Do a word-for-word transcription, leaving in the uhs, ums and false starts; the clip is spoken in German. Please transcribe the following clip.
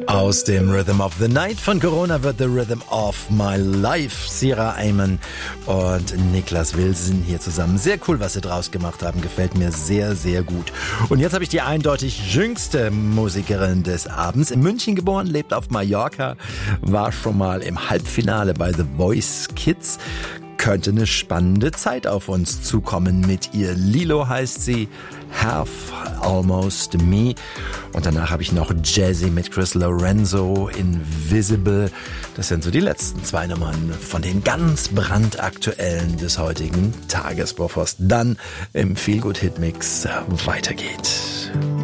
Aus dem Rhythm of the Night von Corona wird The Rhythm of My Life. Sierra Eyman und Niklas Wilson hier zusammen. Sehr cool, was sie draus gemacht haben. Gefällt mir sehr, sehr gut. Und jetzt habe ich die eindeutig jüngste Musikerin des Abends. In München geboren, lebt auf Mallorca, war schon mal im Halbfinale bei The Voice Kids. Könnte eine spannende Zeit auf uns zukommen mit ihr. Lilo heißt sie, Half Almost Me. Und danach habe ich noch Jazzy mit Chris Lorenzo, Invisible. Das sind so die letzten zwei Nummern von den ganz brandaktuellen des heutigen Tages, bevor es dann im Feel Good Hit Mix weitergeht.